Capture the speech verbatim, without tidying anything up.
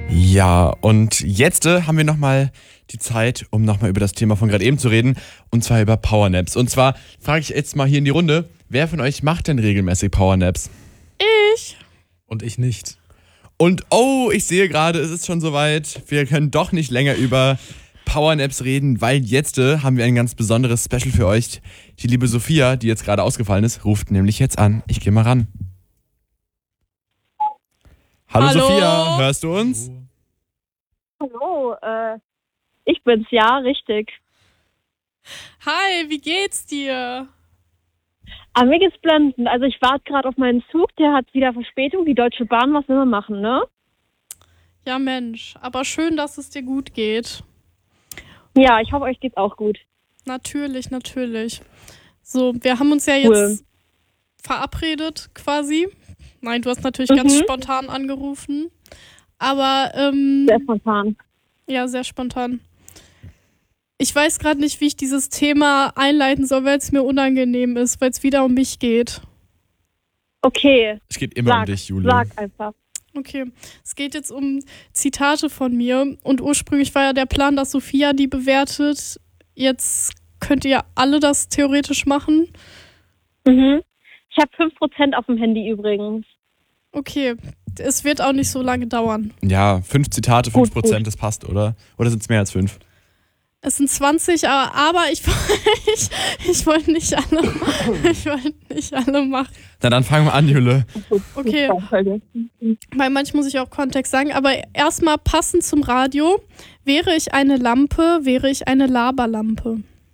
Ja, und jetzt äh, haben wir nochmal die Zeit, um nochmal über das Thema von gerade eben zu reden, und zwar über Powernaps. Und zwar frage ich jetzt mal hier in die Runde, wer von euch macht denn regelmäßig Powernaps? Ich. Und ich nicht. Und oh, ich sehe gerade, es ist schon soweit, wir können doch nicht länger über Powernaps reden, weil jetzt äh, haben wir ein ganz besonderes Special für euch. Die liebe Sophia, die jetzt gerade ausgefallen ist, ruft nämlich jetzt an. Ich gehe mal ran. Hallo, Hallo? Sophia, hörst du uns? Hallo, äh, ich bin's, ja, richtig. Hi, wie geht's dir? Aber mir geht's blendend. Also ich warte gerade auf meinen Zug, der hat wieder Verspätung. Die Deutsche Bahn, was will man machen, ne? Ja, Mensch, aber schön, dass es dir gut geht. Ja, ich hoffe, euch geht's auch gut. Natürlich, natürlich. So, wir haben uns ja jetzt Cool. verabredet quasi. Nein, du hast natürlich ganz Mhm. spontan angerufen. Aber, ähm, Sehr spontan. ja, sehr spontan. Ich weiß gerade nicht, wie ich dieses Thema einleiten soll, weil es mir unangenehm ist, weil es wieder um mich geht. Okay, Es geht immer sag, um dich, Julia. sag einfach. Okay, es geht jetzt um Zitate von mir und ursprünglich war ja der Plan, dass Sophia die bewertet. Jetzt könnt ihr alle das theoretisch machen. Mhm. Ich habe fünf Prozent auf dem Handy übrigens. Okay, es wird auch nicht so lange dauern. Ja, fünf Zitate, fünf Gut, Prozent, das passt, oder? Oder sind es mehr als fünf? Es sind zwanzig, aber, aber ich, ich, ich wollte nicht alle, ich wollte nicht alle machen. Na dann fangen wir an, Jule. Okay, weil manchmal muss ich auch Kontext sagen, aber erstmal passend zum Radio. Wäre ich eine Lampe, wäre ich eine Laberlampe.